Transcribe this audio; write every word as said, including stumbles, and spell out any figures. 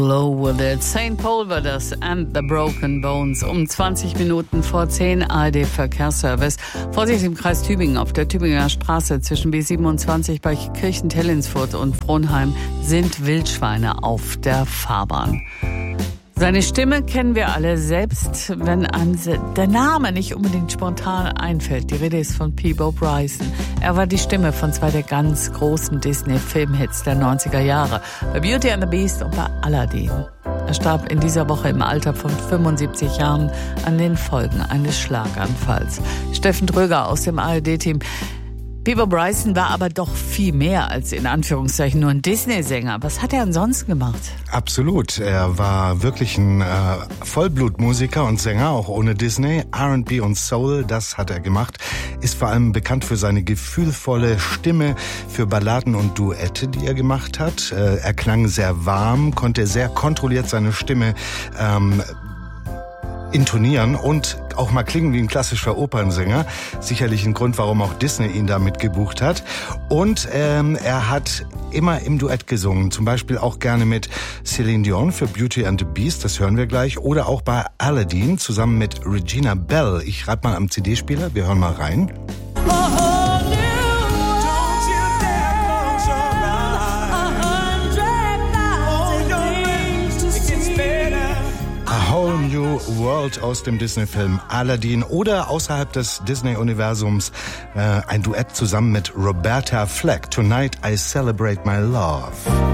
Low with it. Saint Paul war das and the Broken Bones. Um zwanzig Minuten vor zehn, A R D-Verkehrsservice. Vorsicht im Kreis Tübingen auf der Tübinger Straße zwischen B siebenundzwanzig bei Kirchenthellinsfurt und Frohnheim sind Wildschweine auf der Fahrbahn. Seine Stimme kennen wir alle, selbst wenn einem der Name nicht unbedingt spontan einfällt. Die Rede ist von Peabo Bryson. Er war die Stimme von zwei der ganz großen Disney-Filmhits der neunziger Jahre, bei Beauty and the Beast und bei Aladdin. Er starb in dieser Woche im Alter von fünfundsiebzig Jahren an den Folgen eines Schlaganfalls. Steffen Dröger aus dem A R D-Team. Peabo Bryson war aber doch viel mehr als in Anführungszeichen nur ein Disney-Sänger. Was hat er ansonsten gemacht? Absolut. Er war wirklich ein äh, Vollblutmusiker und Sänger, auch ohne Disney. R and B und Soul, das hat er gemacht. Ist vor allem bekannt für seine gefühlvolle Stimme, für Balladen und Duette, die er gemacht hat. Äh, er klang sehr warm, konnte sehr kontrolliert seine Stimme ähm, intonieren und auch mal klingen wie ein klassischer Opernsänger. Sicherlich ein Grund, warum auch Disney ihn damit gebucht hat. Und ähm, er hat immer im Duett gesungen. Zum Beispiel auch gerne mit Celine Dion für Beauty and the Beast, das hören wir gleich. Oder auch bei Aladdin zusammen mit Regina Bell. Ich reib mal am C D-Spieler, wir hören mal rein. A Whole New World aus dem Disney-Film Aladdin oder außerhalb des Disney-Universums äh, ein Duett zusammen mit Roberta Flack. Tonight I Celebrate My Love.